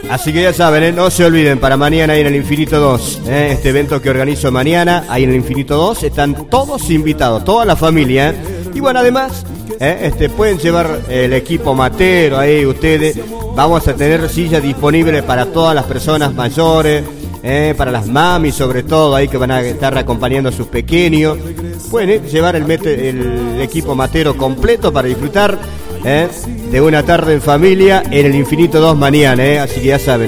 Así que ya saben, no se olviden, para mañana ahí en el Infinito 2, este evento que organizo mañana, ahí en el Infinito 2, están todos invitados, toda la familia. Y bueno, además, pueden llevar el equipo matero ahí ustedes. Vamos a tener sillas disponibles para todas las personas mayores, para las mamis sobre todo, ahí que van a estar acompañando a sus pequeños. Pueden llevar el equipo matero completo para disfrutar de una tarde en familia en el Infinito 2 mañana, así que ya saben.